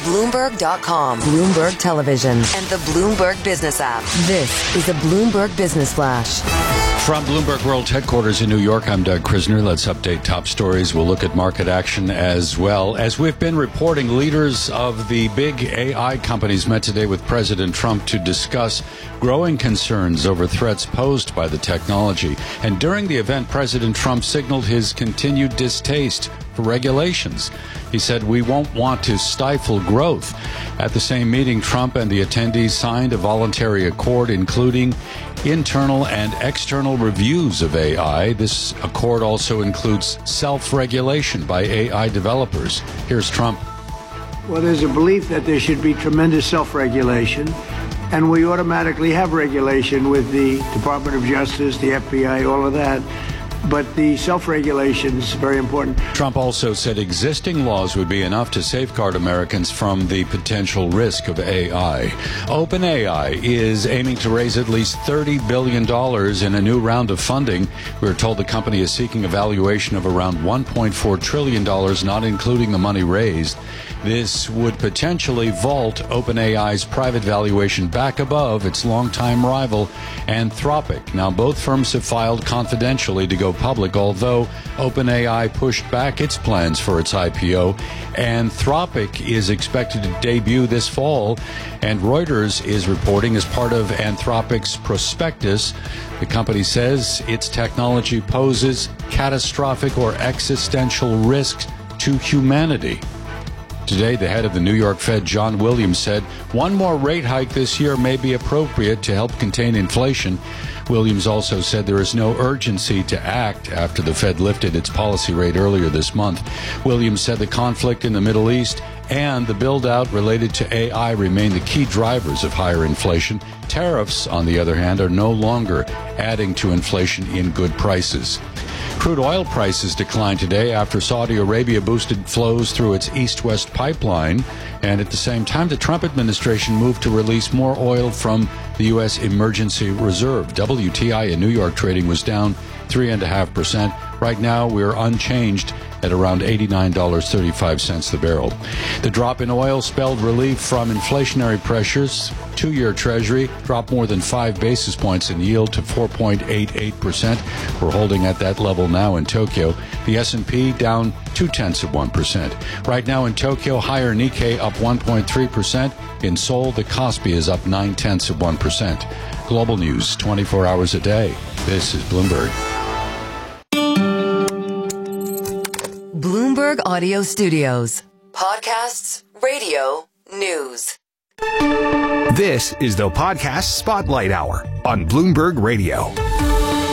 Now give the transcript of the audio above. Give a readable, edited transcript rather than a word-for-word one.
Bloomberg.com, Bloomberg Television, and the Bloomberg Business app. This is a Bloomberg Business Flash. From Bloomberg World Headquarters in New York, I'm Doug Krisner. Let's update top stories. We'll look at market action as well. As we've been reporting, leaders of the big AI companies met today with President Trump to discuss growing concerns over threats posed by the technology. And during the event, President Trump signaled his continued distaste for regulations. He said, "We won't want to stifle growth." At the same meeting, Trump and the attendees signed a voluntary accord, including internal and external reviews of AI. This accord also includes self-regulation by AI developers. Here's Trump. Well, there's a belief that there should be tremendous self-regulation, and we automatically have regulation with the Department of Justice, the FBI, all of that. But the self-regulation is very important. Trump also said existing laws would be enough to safeguard Americans from the potential risk of AI. OpenAI is aiming to raise at least $30 billion in a new round of funding. We're told the company is seeking a valuation of around $1.4 trillion, not including the money raised. This would potentially vault OpenAI's private valuation back above its longtime rival, Anthropic. Now, both firms have filed confidentially to go public, although OpenAI pushed back its plans for its IPO. Anthropic is expected to debut this fall, and Reuters is reporting as part of Anthropic's prospectus, the company says its technology poses catastrophic or existential risks to humanity. Today, the head of the New York Fed, John Williams, said one more rate hike this year may be appropriate to help contain inflation. Williams also said there is no urgency to act after the Fed lifted its policy rate earlier this month. Williams said the conflict in the Middle East and the build-out related to AI remain the key drivers of higher inflation. Tariffs, on the other hand, are no longer adding to inflation in good prices. Crude oil prices declined today after Saudi Arabia boosted flows through its east-west pipeline. And at the same time, the Trump administration moved to release more oil from the U.S. Emergency Reserve. WTI in New York trading was down 3.5%. Right now, we're unchanged at around $89.35 the barrel. The drop in oil spelled relief from inflationary pressures. Two-year Treasury dropped more than 5 basis points in yield to 4.88%. We're holding at that level now in Tokyo. The S&P down 0.2%. Right now in Tokyo, higher Nikkei up 1.3%. In Seoul, the Kospi is up 0.9%. Global news 24 hours a day. This is Bloomberg. Bloomberg Audio Studios. Podcasts, radio, news. This is the Podcast Spotlight Hour on Bloomberg Radio.